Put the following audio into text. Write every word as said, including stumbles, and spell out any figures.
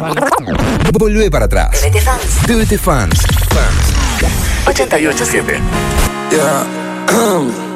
Volvé para atrás. T V T Fans. T V T Fans. Fans. ochenta y ocho siete. Yeah.